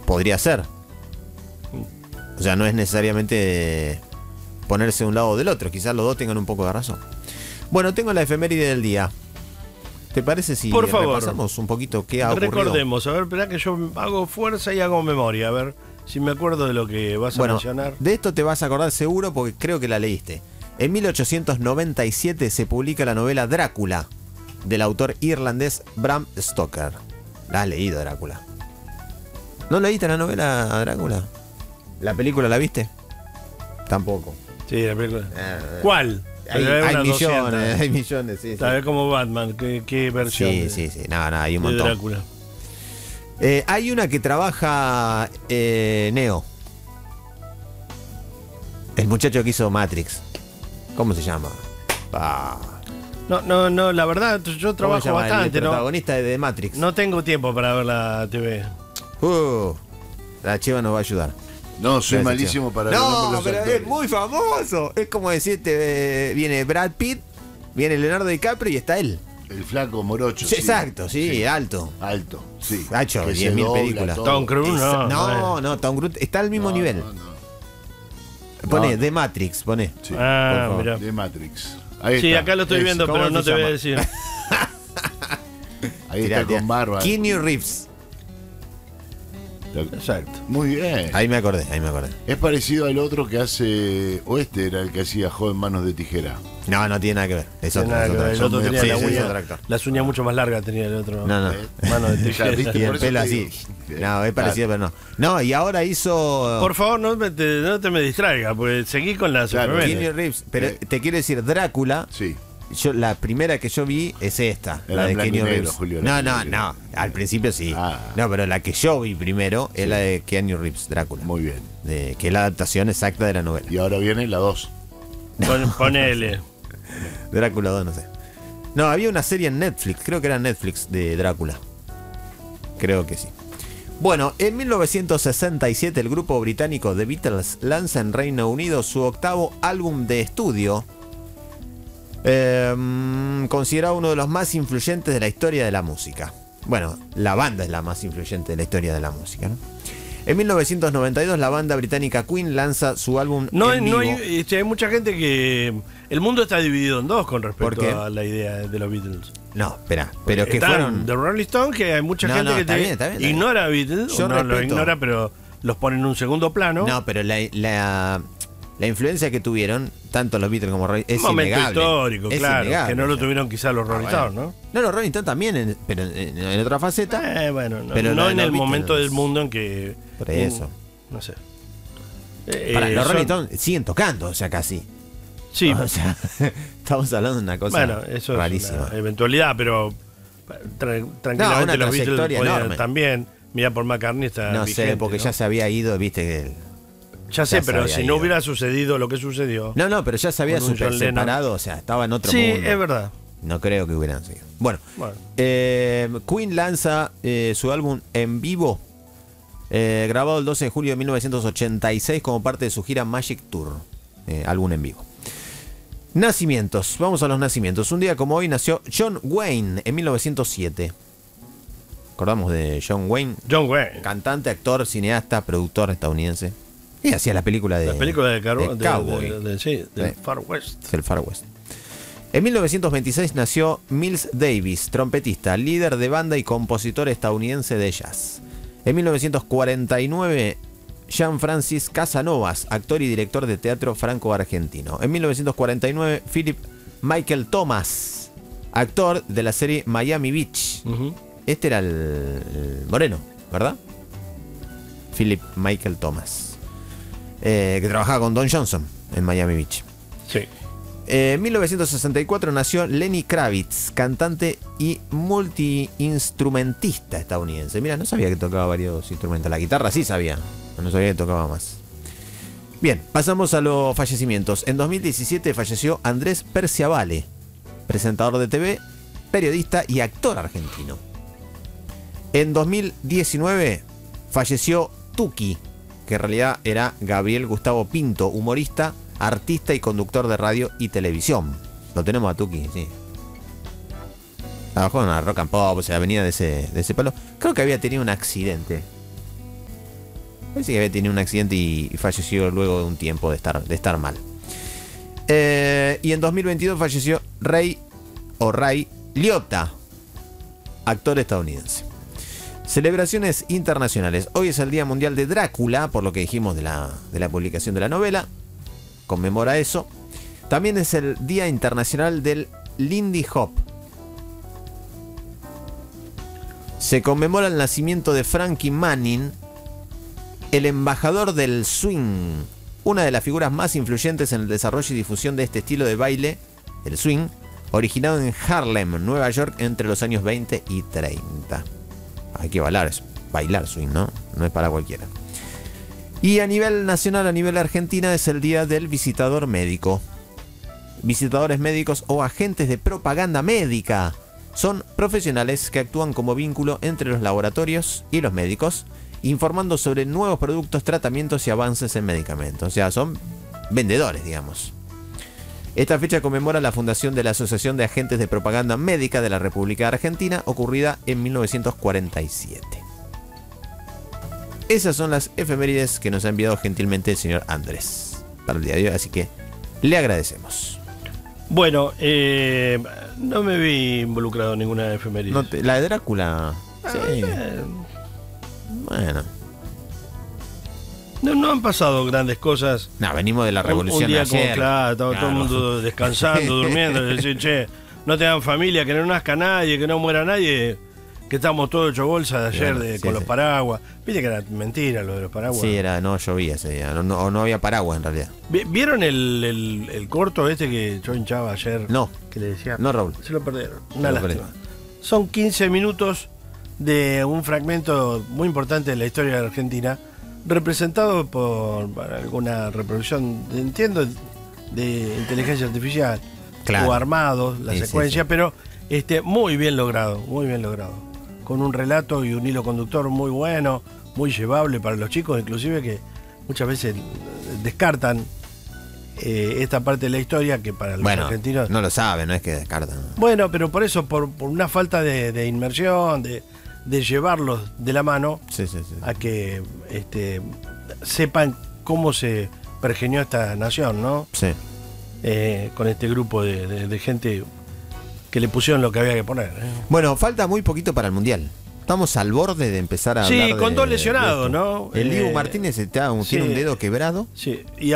Podría ser. O sea, no es necesariamente ponerse de un lado o del otro. Quizás los dos tengan un poco de razón. Bueno, tengo la efeméride del día. ¿Te parece si Por favor, repasamos un poquito qué ha ocurrido? Recordemos, a ver, espera que yo hago fuerza y hago memoria, a ver si me acuerdo de lo que vas a mencionar. De esto te vas a acordar seguro porque creo que la leíste. En 1897 se publica la novela Drácula, del autor irlandés Bram Stoker. La has leído, Drácula. ¿No leíste la novela Drácula? ¿La película la viste? Tampoco. Sí, la película. ¿Cuál? Hay millones, sí. ¿Sabes como Batman? ¿Qué versión? Sí. Nada, hay un montón. Drácula. Hay una que trabaja Neo. El muchacho que hizo Matrix. ¿Cómo se llama? No, la verdad, yo trabajo bastante, el protagonista de Matrix. No tengo tiempo para ver la TV. La Chiva nos va a ayudar. No, soy malísimo para los nombres de los pero actores. es muy famoso. Es como decirte, viene Brad Pitt, viene Leonardo DiCaprio y está él. El flaco morocho. Sí, exacto, sí, alto. Alto, sí. Ha hecho Que 10.000 películas. todo. Tom Cruise, No, Tom Cruise está al mismo nivel. No. Pone The Matrix, pone. Sí, mira. de Matrix. Ahí Sí, está. acá lo estoy viendo, ¿Cómo pero no se te voy a llama? decir. Ahí está con barba. Keanu Reeves. Exacto. Muy bien. Ahí me acordé. Es parecido al otro que hace. O este era el que hacía Joven Manos de Tijera. No tiene nada que ver. Es otro. Nada que ver. El otro tenía Sí, la es uña, otro actor. las uñas mucho más largas tenía el otro. No. Mano de Ya, ¿viste? Y Por el eso pelo te así. digo. No, es parecido, pero no. No, y ahora hizo. Por favor, no te me distraigas, porque seguí con las Claro, efemérides. Keanu Reeves. Pero te quiero decir, Drácula. Sí. La primera que yo vi es esta, Era la de en blanco y Keanu negro, Reeves. Julio, No. Al principio sí. Ah. No, pero la que yo vi primero es la de Keanu Reeves, Drácula. Muy bien. Que es la adaptación exacta de la novela. Y ahora viene la 2. Ponele. Drácula 2, no sé. No, había una serie en Netflix, creo que era Netflix de Drácula. Creo que sí. Bueno, en 1967 el grupo británico The Beatles lanza en Reino Unido su octavo álbum de estudio, considerado uno de los más influyentes de la historia de la música. Bueno, la banda es la más influyente de la historia de la música, ¿no? En 1992 la banda británica Queen lanza su álbum en vivo. Hay mucha gente que... El mundo está dividido en dos con ¿Por respecto qué? a la idea de los Beatles. No, espera, pero que Están fueron... The Rolling Stones, que hay mucha gente que está bien. ignora a Beatles, Yo o no lo respeto. ignora, pero los pone en un segundo plano. No, pero la influencia que tuvieron, tanto los Beatles como Rolling es un momento innegable. histórico, Es claro, innegable, que no lo o sea. tuvieron quizás los Rolling Stones, ¿no? No, los Rolling Stones también, pero en otra faceta. Bueno, no, Pero no los en el Beatles, momento del mundo en que... Por eso. No sé. Los Rolling Stones siguen tocando, o sea, casi. Sí, O sea, estamos hablando de una cosa bueno, eso rarísima. es una eventualidad, pero tranquilamente una los Beatles trayectoria podían enorme. también. Mira, por McCartney está No vigente, sé, porque ¿no? ya se había ido, viste que... Ya sé, ya pero se había si ido. no hubiera sucedido lo que sucedió... No, pero ya se había Con un John Lennon. separado, o sea, estaba en otro Sí, mundo. es verdad. No creo que hubieran seguido. Bueno, Bueno. Queen lanza su álbum en vivo, grabado el 12 de julio de 1986 como parte de su gira Magic Tour, álbum en vivo. Nacimientos, vamos a los nacimientos. Un día como hoy nació John Wayne en 1907. ¿Acordamos de John Wayne? John Wayne. Cantante, actor, cineasta, productor estadounidense. Y hacía la película de... La película de Cowboy. del Sí. Far West. El Far West. En 1926 nació Miles Davis, trompetista, líder de banda y compositor estadounidense de jazz. En 1949, Jean Francis Casanovas, actor y director de teatro franco-argentino. En 1949, Philip Michael Thomas, actor de la serie Miami Beach. Ujú. Este era el moreno, ¿verdad? Philip Michael Thomas, que trabajaba con Don Johnson en Miami Beach. Sí. En 1964 nació Lenny Kravitz, cantante y multiinstrumentista estadounidense. Mira, no sabía que tocaba varios instrumentos. La guitarra sí sabía, no sabía que tocaba más. Bien, pasamos a los fallecimientos. En 2017 falleció Andrés Perciavale, presentador de TV, periodista y actor argentino. En 2019 falleció Tuki, que en realidad era Gabriel Gustavo Pinto, humorista, artista y conductor de radio y televisión. Lo tenemos a Tuki, sí. Trabajó en la rock and pop, o sea, venía de ese palo. Creo que había tenido un accidente. Parece que había tenido un accidente y falleció luego de un tiempo de estar mal. Y en 2022 falleció Ray Liotta, actor estadounidense. Celebraciones internacionales. Hoy es el Día Mundial de Drácula, por lo que dijimos de la publicación de la novela. Conmemora eso. También es el Día Internacional del Lindy Hop. Se conmemora el nacimiento de Frankie Manning, el embajador del swing, una de las figuras más influyentes en el desarrollo y difusión de este estilo de baile, el swing, originado en Harlem, Nueva York, entre los años 20 y 30. Hay que bailar swing, ¿no? No es para cualquiera. Y a nivel nacional, a nivel argentina, es el Día del Visitador Médico. Visitadores médicos o agentes de propaganda médica son profesionales que actúan como vínculo entre los laboratorios y los médicos, informando sobre nuevos productos, tratamientos y avances en medicamentos. O sea, son vendedores, digamos. Esta fecha conmemora la fundación de la Asociación de Agentes de Propaganda Médica de la República Argentina, ocurrida en 1947. Esas son las efemérides que nos ha enviado gentilmente el señor Andrés para el día de hoy, así que le agradecemos. Bueno, no me vi involucrado en ninguna efeméride. La de Drácula. Sí. Bueno. No han pasado grandes cosas. No, venimos de la revolución. Un día ayer. como, claro, todo el mundo descansando, durmiendo. Decir, che, no tengan familia, que no nazca nadie, que no muera nadie. Que estamos todos hechos bolsa de ayer con los paraguas. Viste que era mentira lo de los paraguas. Sí, no llovía ese día. No había paraguas en realidad. ¿Vieron el corto este que yo hinchaba ayer? No. Que le decía. No, Raúl. Se lo perdieron. Una lástima. Son 15 minutos de un fragmento muy importante de la historia de la Argentina, representado por alguna reproducción, entiendo, de inteligencia artificial. Claro. O armados, la secuencia, pero muy bien logrado, muy bien logrado. Con un relato y un hilo conductor muy bueno, muy llevable para los chicos, inclusive que muchas veces descartan esta parte de la historia que para los argentinos... No lo saben, no es que descartan. Bueno, pero por eso, por una falta de inmersión, de llevarlos de la mano, a que sepan cómo se pergeñó esta nación, ¿no? Sí. Con este grupo de gente que le pusieron lo que había que poner. Bueno, falta muy poquito para el Mundial. Estamos al borde de empezar a hablar. Sí, con dos lesionados, ¿no? El Dibu Martínez tiene un dedo quebrado. Sí, y